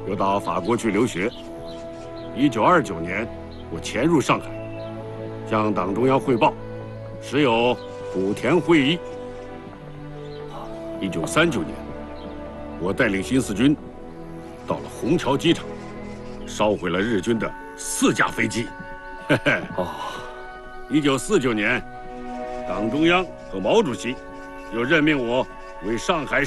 又到法国去留学。1929年，我潜入上海，向党中央汇报，时有古田会议。1939年，我带领新四军到了虹桥机场，烧毁了日军的4架飞机。嘿嘿。1949年，党中央和毛主席又任命我为上海